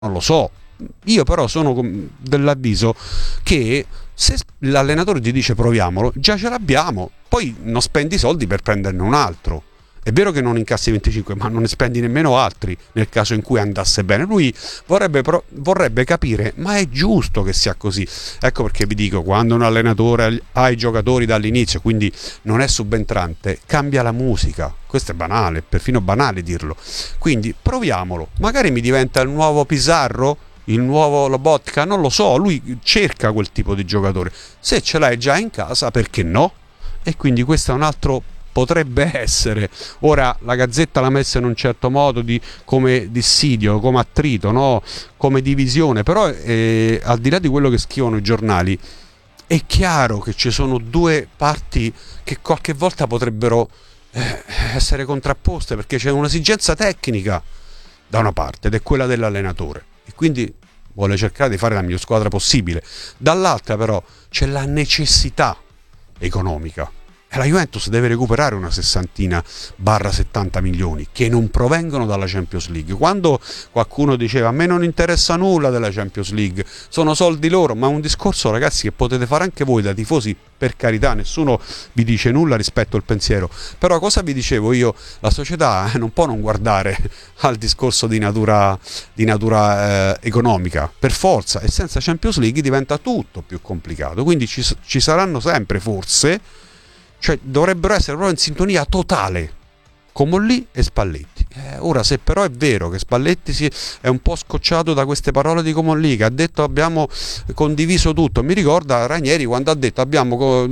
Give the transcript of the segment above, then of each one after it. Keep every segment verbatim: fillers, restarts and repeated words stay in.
non lo so. Io però sono dell'avviso che se l'allenatore ti dice proviamolo, già ce l'abbiamo, poi non spendi soldi per prenderne un altro. È vero che non incassi venticinque, ma non ne spendi nemmeno altri nel caso in cui andasse bene. Lui vorrebbe, vorrebbe capire, ma è giusto che sia così. Ecco perché vi dico, quando un allenatore ha i giocatori dall'inizio, quindi non è subentrante, cambia la musica. Questo è banale, è perfino banale dirlo. Quindi proviamolo, magari mi diventa il nuovo Pizarro, il nuovo Lobotka, non lo so, lui cerca quel tipo di giocatore. Se ce l'hai già in casa, perché no? E quindi questo è un altro, potrebbe essere. Ora la Gazzetta l'ha messa in un certo modo di, come dissidio, come attrito, no? Come divisione, però eh, al di là di quello che scrivono i giornali, è chiaro che ci sono due parti che qualche volta potrebbero eh, essere contrapposte, perché c'è un'esigenza tecnica da una parte ed è quella dell'allenatore, e quindi vuole cercare di fare la miglior squadra possibile. Dall'altra però c'è la necessità economica, e la Juventus deve recuperare una sessantina barra settanta milioni che non provengono dalla Champions League. Quando qualcuno diceva a me non interessa nulla della Champions League, sono soldi loro, ma è un discorso, ragazzi, che potete fare anche voi da tifosi, per carità, nessuno vi dice nulla rispetto al pensiero, però cosa vi dicevo io? La società eh, non può non guardare al discorso di natura, di natura eh, economica, per forza, e senza Champions League diventa tutto più complicato, quindi ci, ci saranno sempre, forse, cioè dovrebbero essere proprio in sintonia totale Comolli e Spalletti. Eh, ora, se però è vero che Spalletti si è un po' scocciato da queste parole di Comolli, che ha detto abbiamo condiviso tutto, mi ricorda Ranieri quando ha detto abbiamo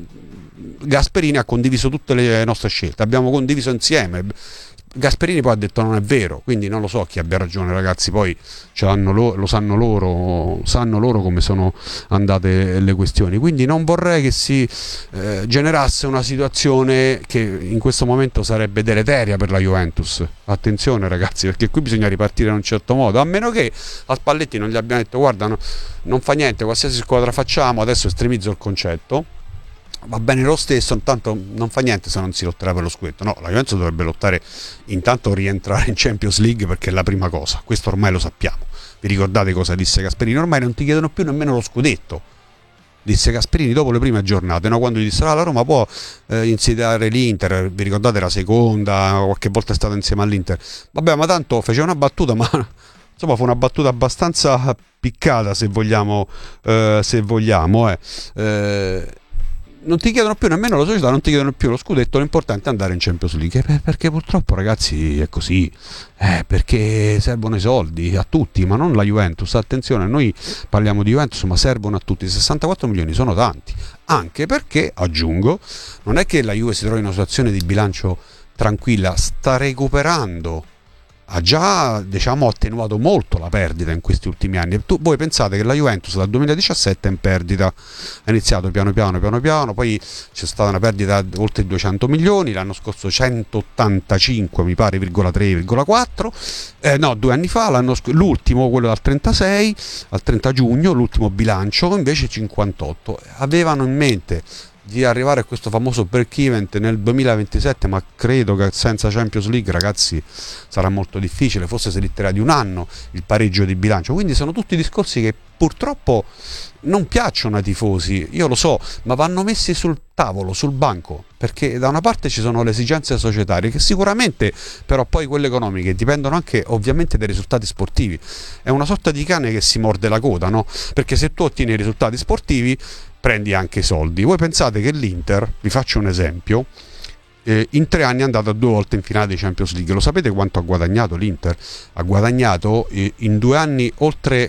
Gasperini ha condiviso tutte le nostre scelte, abbiamo condiviso insieme. Gasperini poi ha detto non è vero, quindi non lo so chi abbia ragione, ragazzi, poi ce l'hanno lo, lo sanno loro, sanno loro come sono andate le questioni, quindi non vorrei che si eh, generasse una situazione che in questo momento sarebbe deleteria per la Juventus. Attenzione, ragazzi, perché qui bisogna ripartire in un certo modo, a meno che a Spalletti non gli abbiano detto guarda no, non fa niente, qualsiasi squadra facciamo, adesso estremizzo il concetto, va bene lo stesso, intanto non fa niente se non si lotterà per lo scudetto. No, la Juventus dovrebbe lottare, intanto rientrare in Champions League, perché è la prima cosa, questo ormai lo sappiamo. Vi ricordate cosa disse Gasperini? Ormai non ti chiedono più nemmeno lo scudetto, disse Gasperini dopo le prime giornate, no? Quando gli disse ah, la Roma può eh, insediare l'Inter, vi ricordate la seconda, qualche volta è stata insieme all'Inter, vabbè, ma tanto fece una battuta, ma insomma fu una battuta abbastanza piccata, se vogliamo, eh, se vogliamo eh. Eh, non ti chiedono più nemmeno la società, non ti chiedono più lo scudetto, l'importante è andare in Champions League, perché purtroppo, ragazzi, è così, eh, perché servono i soldi a tutti, ma non la Juventus. Attenzione, noi parliamo di Juventus, ma servono a tutti. sessantaquattro milioni sono tanti, anche perché, aggiungo, non è che la Juve si trovi in una situazione di bilancio tranquilla, sta recuperando, ha già, diciamo, attenuato molto la perdita in questi ultimi anni. Tu, voi pensate che la Juventus dal duemiladiciassette è in perdita, ha iniziato piano piano piano piano, poi c'è stata una perdita di oltre duecento milioni, l'anno scorso centottantacinque mi pare, virgola tre, virgola quattro, eh, no, due anni fa, l'anno sc- l'ultimo, quello dal trentasei al trenta giugno, l'ultimo bilancio invece cinquantotto. Avevano in mente di arrivare a questo famoso break even nel duemilaventisette, ma credo che senza Champions League, ragazzi, sarà molto difficile, forse si ritira di un anno il pareggio di bilancio. Quindi sono tutti discorsi che purtroppo non piacciono ai tifosi, io lo so, ma vanno messi sul tavolo, sul banco, perché da una parte ci sono le esigenze societarie, che sicuramente però poi quelle economiche dipendono anche ovviamente dai risultati sportivi. È una sorta di cane che si morde la coda, no? Perché se tu ottieni i risultati sportivi prendi anche i soldi. Voi pensate che l'Inter, vi faccio un esempio, eh, in tre anni è andata due volte in finale di Champions League. Lo sapete quanto ha guadagnato l'Inter? Ha guadagnato eh, in due anni oltre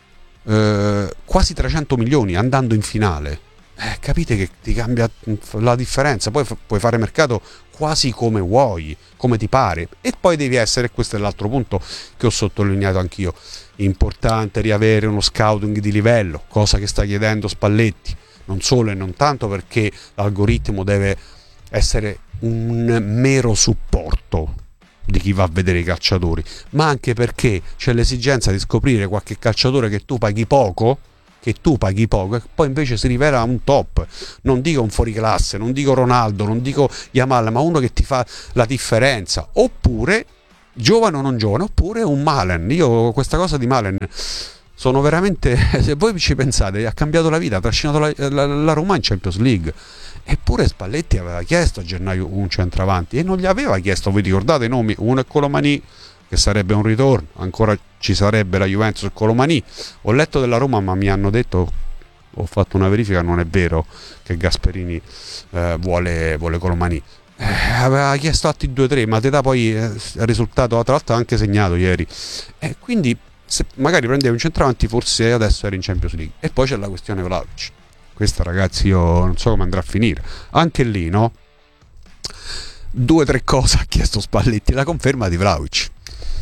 eh, quasi trecento milioni andando in finale. Eh, capite che ti cambia la differenza, poi f- puoi fare mercato quasi come vuoi, come ti pare, e poi devi essere, questo è l'altro punto che ho sottolineato anch'io, importante riavere uno scouting di livello, cosa che sta chiedendo Spalletti, non solo e non tanto perché l'algoritmo deve essere un mero supporto di chi va a vedere i calciatori, ma anche perché c'è l'esigenza di scoprire qualche calciatore che tu paghi poco, che tu paghi poco e poi invece si rivela un top, non dico un fuoriclasse, non dico Ronaldo, non dico Yamal, ma uno che ti fa la differenza, oppure giovane o non giovane, oppure un Malen. Io questa cosa di Malen sono veramente, se voi ci pensate, ha cambiato la vita, ha trascinato la, la, la Roma in Champions League. Eppure Spalletti aveva chiesto a gennaio un centravanti e non gli aveva chiesto, vi ricordate i nomi? Uno è Colomani, che sarebbe un ritorno, ancora ci sarebbe la Juventus e Colomani. Ho letto della Roma, ma mi hanno detto, ho fatto una verifica, non è vero che Gasperini eh, vuole, vuole Colomani. Eh, aveva chiesto altri due tre, ma te da poi eh, il risultato, tra l'altro ha anche segnato ieri. E quindi se magari prendevi un centravanti, forse adesso era in Champions League. E poi c'è la questione Vlahovic. Questa, ragazzi, io non so come andrà a finire. Anche lì, no? Due o tre cose ha chiesto Spalletti, la conferma di Vlahovic.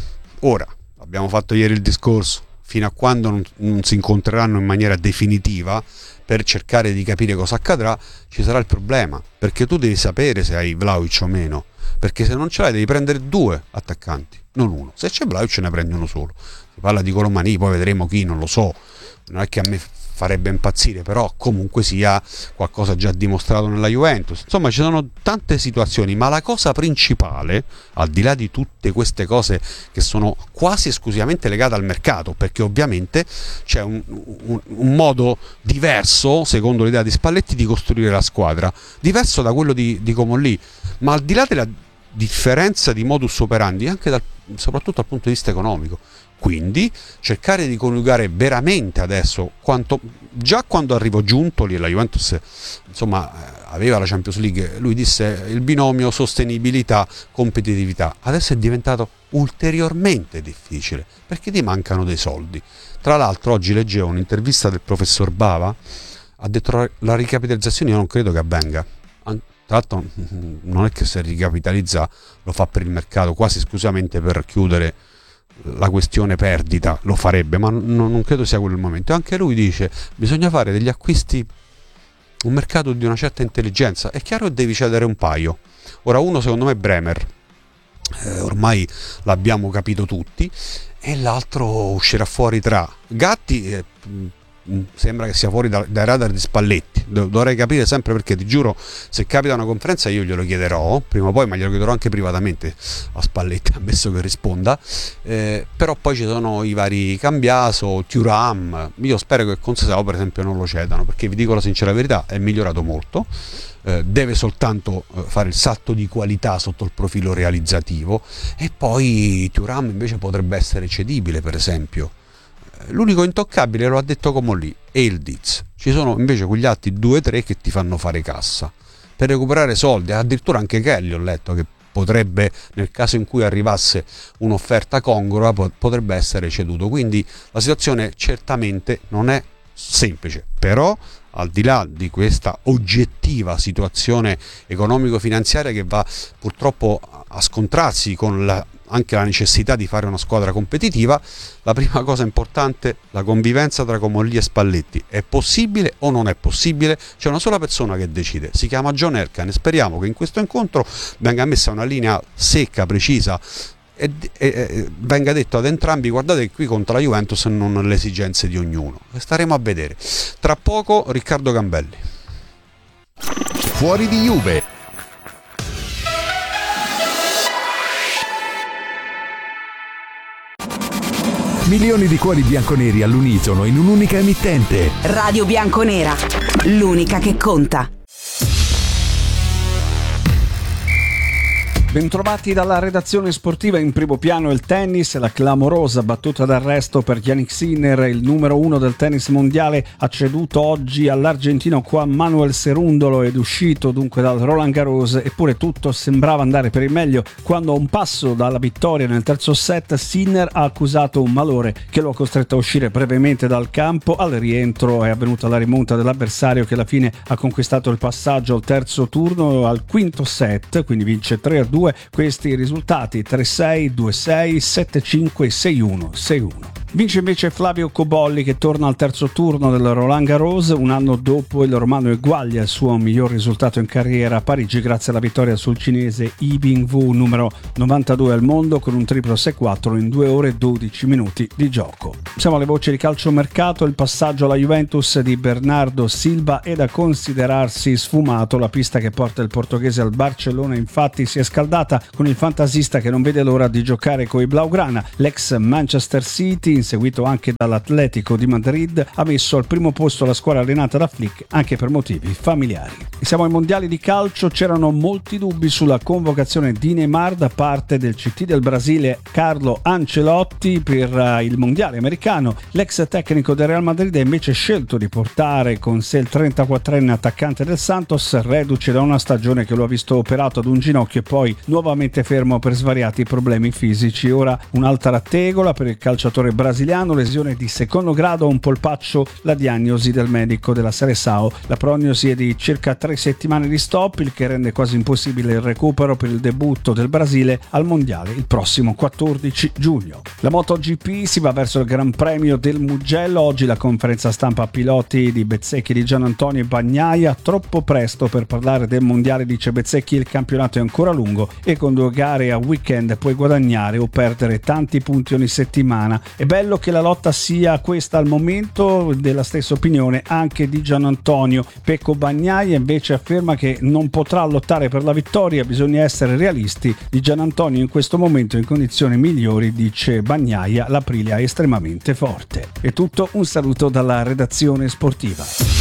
Ora, abbiamo fatto ieri il discorso, fino a quando non, non si incontreranno in maniera definitiva per cercare di capire cosa accadrà, ci sarà il problema, perché tu devi sapere se hai Vlahovic o meno, perché se non ce l'hai devi prendere due attaccanti, non uno. Se c'è Vlahovic ne prendi uno solo. Si parla di Colomani, poi vedremo chi, non lo so, non è che a me farebbe impazzire, però comunque sia qualcosa già dimostrato nella Juventus. Insomma, ci sono tante situazioni, ma la cosa principale, al di là di tutte queste cose che sono quasi esclusivamente legate al mercato, perché ovviamente c'è un, un, un modo diverso, secondo l'idea di Spalletti, di costruire la squadra, diverso da quello di, di Comolli, ma al di là della differenza di modus operandi, anche dal, soprattutto dal punto di vista economico. Quindi cercare di coniugare veramente adesso, quanto, già quando arrivò Giuntoli e la Juventus insomma aveva la Champions League, lui disse il binomio sostenibilità competitività, adesso è diventato ulteriormente difficile perché ti mancano dei soldi. Tra l'altro oggi leggevo un'intervista del professor Bava, ha detto la ricapitalizzazione io non credo che avvenga. Tra l'altro non è che se ricapitalizza lo fa per il mercato, quasi esclusivamente per chiudere la questione perdita, lo farebbe, ma non, non credo sia quello il momento. E anche lui dice bisogna fare degli acquisti, un mercato di una certa intelligenza. È chiaro che devi cedere un paio. Ora uno secondo me è Bremer, eh, ormai l'abbiamo capito tutti, e l'altro uscirà fuori tra Gatti, eh, sembra che sia fuori da, dai radar di Spalletti. Dovrei capire sempre, perché ti giuro, se capita una conferenza io glielo chiederò prima o poi, ma glielo chiederò anche privatamente a Spalletti, ammesso che risponda. Eh, però poi ci sono i vari Cambiaso, Thuram. Io spero che Conceição per esempio non lo cedano, perché vi dico la sincera verità, è migliorato molto. Eh, deve soltanto eh, fare il salto di qualità sotto il profilo realizzativo, e poi Thuram invece potrebbe essere cedibile, per esempio. L'unico intoccabile, lo ha detto Comolli, è il Diz. Ci sono invece quegli altri due tre che ti fanno fare cassa per recuperare soldi. Addirittura anche Kelly ho letto che potrebbe, nel caso in cui arrivasse un'offerta congrua, potrebbe essere ceduto. Quindi la situazione certamente non è semplice, però al di là di questa oggettiva situazione economico-finanziaria che va purtroppo a scontrarsi con la, anche la necessità di fare una squadra competitiva, la prima cosa importante, la convivenza tra Comolli e Spalletti. È possibile o non è possibile? C'è una sola persona che decide, si chiama John Elkann, e speriamo che in questo incontro venga messa una linea secca, precisa, e, e, e venga detto ad entrambi: guardate che qui conta la Juventus e non le esigenze di ognuno. Staremo a vedere. Tra poco Riccardo Gambelli. Fuori di Juve. Milioni di cuori bianconeri all'unisono in un'unica emittente. Radio Bianconera, l'unica che conta. Bentrovati dalla redazione sportiva. In primo piano il tennis, la clamorosa battuta d'arresto per Jannik Sinner, il numero uno del tennis mondiale, ha ceduto oggi all'argentino Juan Manuel Cerúndolo ed uscito dunque dal Roland Garros. Eppure tutto sembrava andare per il meglio quando, a un passo dalla vittoria nel terzo set, Sinner ha accusato un malore che lo ha costretto a uscire brevemente dal campo. Al rientro è avvenuta la rimonta dell'avversario, che alla fine ha conquistato il passaggio al terzo turno, al quinto set, quindi vince tre a due. Questi risultati: tre sei, due sei, sette cinque, sei uno, sei uno. Vince invece Flavio Cobolli, che torna al terzo turno del Roland Garros un anno dopo il romano eguaglia il suo miglior risultato in carriera a Parigi grazie alla vittoria sul cinese Yi Bingwu, numero novantadue al mondo, con un triplo sei quattro in due ore e dodici minuti di gioco. Siamo alle voci di calciomercato. Il passaggio alla Juventus di Bernardo Silva è da considerarsi sfumato. La pista che porta il portoghese al Barcellona infatti si è scaldata con il fantasista che non vede l'ora di giocare coi Blaugrana. L'ex Manchester City, inseguito anche dall'Atletico di Madrid, ha messo al primo posto la squadra allenata da Flick anche per motivi familiari. Siamo ai mondiali di calcio. C'erano molti dubbi sulla convocazione di Neymar da parte del C T del Brasile Carlo Ancelotti per il mondiale americano. L'ex tecnico del Real Madrid ha invece scelto di portare con sé il trentaquattrenne attaccante del Santos, reduce da una stagione che lo ha visto operato ad un ginocchio e poi nuovamente fermo per svariati problemi fisici. Ora un'altra tegola per il calciatore brasiliano, lesione di secondo grado a un polpaccio, la diagnosi del medico della Seleção. La prognosi è di circa tre settimane di stop, il che rende quasi impossibile il recupero per il debutto del Brasile al mondiale il prossimo quattordici giugno. La MotoGP si va verso il Gran Premio del Mugello. Oggi la conferenza stampa a piloti di Bezzecchi, di Giannantonio e Bagnaia. Troppo presto per parlare del mondiale, dice Bezzecchi, il campionato è ancora lungo e con due gare a weekend puoi guadagnare o perdere tanti punti ogni settimana. È bello che la lotta sia questa al momento, della stessa opinione anche di Giannantonio. Pecco Bagnaia invece afferma che non potrà lottare per la vittoria, bisogna essere realisti. Di Giannantonio in questo momento in condizioni migliori, dice Bagnaia, l'Aprilia è estremamente forte. È tutto, un saluto dalla redazione sportiva.